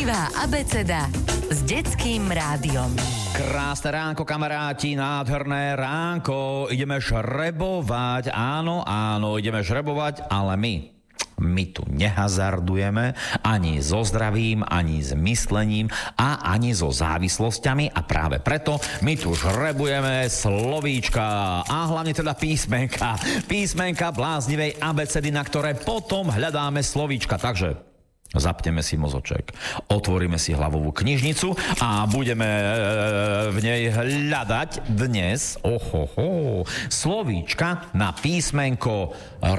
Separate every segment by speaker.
Speaker 1: Živá abeceda s detským rádiom.
Speaker 2: Krásne ránko, kamaráti, nádherné ránko. Ideme žrebovať, áno, ideme žrebovať, ale my tu nehazardujeme ani so zdravím, ani s myslením a ani so závislosťami a práve preto my tu žrebujeme slovíčka a hlavne teda písmenka bláznivej abecedy, na ktoré potom hľadáme slovíčka. Takže zapneme si mozoček, otvoríme si hlavovú knižnicu a budeme v nej hľadať dnes slovíčka na písmenko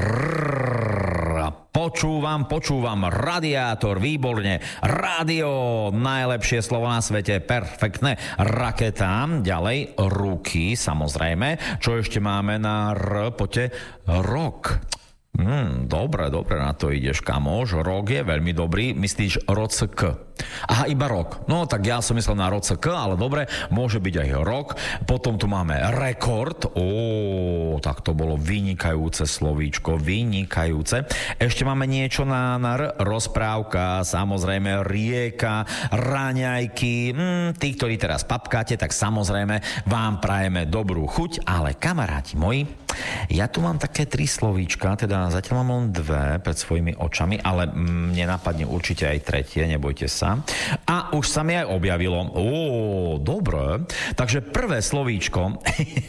Speaker 2: Počúvam, radiátor, výborne, rádio, najlepšie slovo na svete, perfektné, raketa, ďalej, ruky, samozrejme, čo ešte máme na R, poďte, rok. Dobre, na to ideš, kamoš. Rok je veľmi dobrý. Myslíš ROCK? Aha, iba rok. No, tak ja som myslel na ROCK, ale dobre, môže byť aj rok. Potom tu máme rekord. Tak to bolo vynikajúce slovíčko, vynikajúce. Ešte máme niečo na R, rozprávka, samozrejme rieka, raňajky. Tí, ktorí teraz papkáte, tak samozrejme vám prajeme dobrú chuť, ale kamaráti moji, ja tu mám také 3 slovíčka, teda zatiaľ mám len 2 pred svojimi očami, ale mne napadne určite aj tretie, nebojte sa. A už sa mi aj objavilo. Dobre. Takže prvé slovíčko,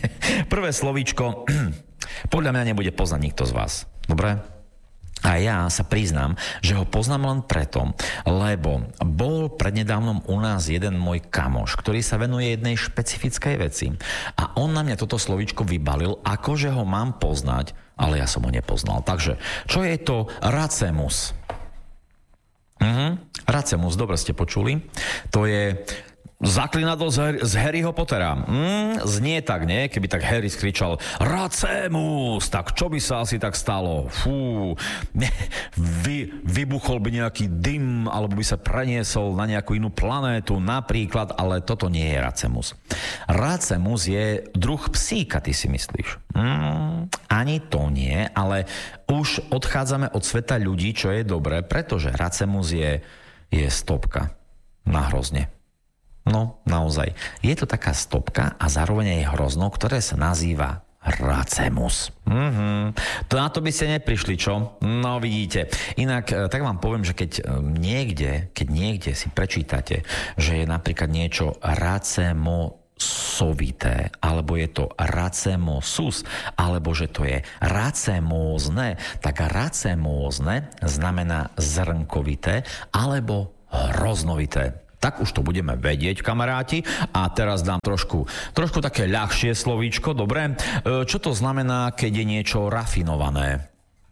Speaker 2: podľa mňa nebude poznať nikto z vás. Dobre? A ja sa priznám, že ho poznám len preto, lebo bol prednedávnom u nás jeden môj kamoš, ktorý sa venuje jednej špecifickej veci. A on na mňa toto slovíčko vybalil, akože ho mám poznať, ale ja som ho nepoznal. Takže, čo je to racemus? Racemus, dobre ste počuli. To je zaklinadlo z Harryho Pottera. Znie tak, nie? Keby tak Harry skričal Racemus, tak čo by sa asi tak stalo? Vybuchol by nejaký dym, alebo by sa preniesol na nejakú inú planétu napríklad, ale toto nie je Racemus. Racemus je druh psíka, ty si myslíš? Ani to nie, ale už odchádzame od sveta ľudí, čo je dobré, pretože Racemus je stopka na hrozne. No, naozaj. Je to taká stopka a zároveň aj hrozno, ktoré sa nazýva Racemus. To na to by ste neprišli, čo? No, vidíte. Inak, tak vám poviem, že keď niekde si prečítate, že je napríklad niečo racemosovité, alebo je to racemosus, alebo že to je racemózne, tak racemózne znamená zrnkovité alebo hroznovité. Tak už to budeme vedieť, kamaráti. A teraz dám trošku také ľahšie slovíčko, dobre? Čo to znamená, keď je niečo rafinované?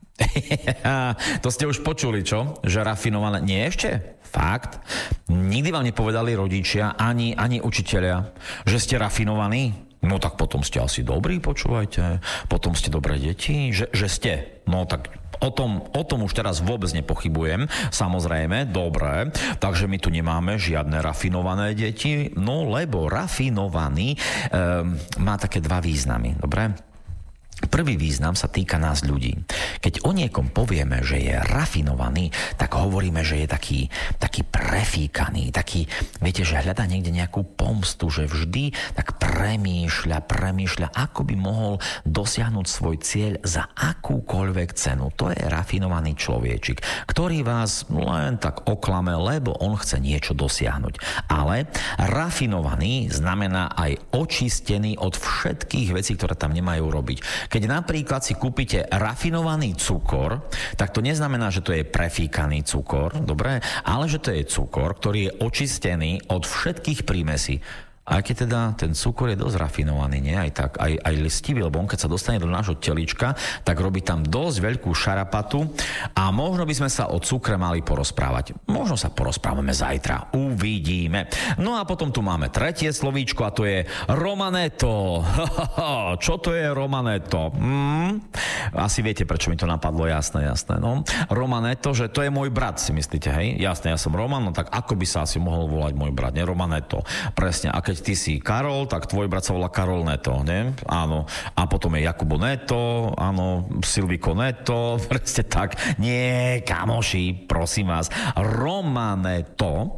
Speaker 2: To ste už počuli, čo? Že rafinované. Nie ešte? Fakt? Nikdy vám nepovedali rodičia, ani učitelia, že ste rafinovaní? No tak potom ste asi dobrí, počúvajte. Potom ste dobré deti, že ste. No tak o tom už teraz vôbec nepochybujem. Samozrejme, dobre. Takže my tu nemáme žiadne rafinované deti. No lebo rafinovaný má také 2 významy. Dobre? Prvý význam sa týka nás ľudí. Keď o niekom povieme, že je rafinovaný, tak hovoríme, že je taký prefíkaný, taký, viete, že hľadá niekde nejakú pomstu, že vždy tak premýšľa, ako by mohol dosiahnuť svoj cieľ za akúkoľvek cenu. To je rafinovaný človečik, ktorý vás len tak oklame, lebo on chce niečo dosiahnuť. Ale rafinovaný znamená aj očistený od všetkých vecí, ktoré tam nemajú robiť. Keď napríklad si kúpite rafinovaný cukor, tak to neznamená, že to je prefíkaný cukor, dobre? Ale že to je cukor, ktorý je očistený od všetkých prímesí. Aj keď teda ten cukor je dosť rafinovaný, nie? Aj listivý, lebo on keď sa dostane do nášho telička, tak robí tam dosť veľkú šarapatu a možno by sme sa o cukre mali porozprávať. Možno sa porozprávame zajtra. Uvidíme. No a potom tu máme tretie slovíčko a to je romaneto. Čo to je romaneto? Asi viete, prečo mi to napadlo, jasné. No, romaneto, že to je môj brat, si myslíte, hej? Jasné, ja som Roman, no tak ako by sa asi mohol volať môj brat, nie? Romaneto. Presne. A keď ty si Karol, tak tvoj brat sa volá Karol Neto, nie? Áno. A potom je Jakubo Neto, áno, Silviko Neto, presne tak. Nie, kamoši, prosím vás. Romaneto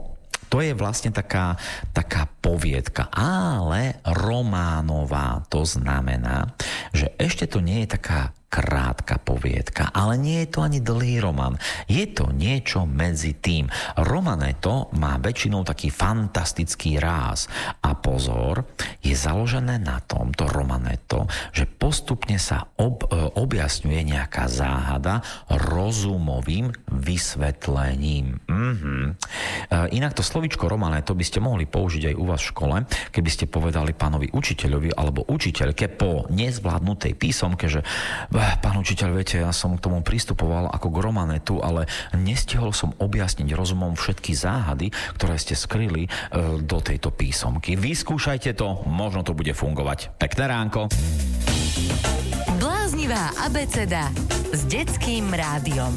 Speaker 2: To je vlastne taká poviedka, ale románová. To znamená, že ešte to nie je taká krátka poviedka, ale nie je to ani dlhý román. Je to niečo medzi tým. Romanetto má väčšinou taký fantastický ráz. A pozor, je založené na tomto romanetto, že postupne sa objasňuje nejaká záhada rozumovým vysvetlením. Inak to slovíčko romanetto by ste mohli použiť aj u vás v škole, keby ste povedali pánovi učiteľovi alebo učiteľke po nezvládnutej písomke, že pán učiteľ, viete, ja som k tomu pristupoval ako k romanetu, ale nestihol som objasniť rozumom všetky záhady, ktoré ste skryli do tejto písomky. Vyskúšajte to, možno to bude fungovať. Pekné ránko.
Speaker 1: Bláznivá abeceda s Detským rádiom.